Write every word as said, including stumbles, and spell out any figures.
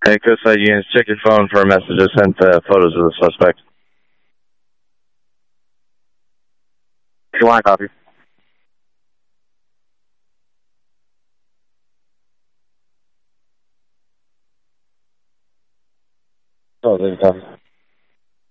Hey, Coastside units, check your phone for a message. I sent uh, photos of the suspect. If you want to copy. Oh, there's a copy.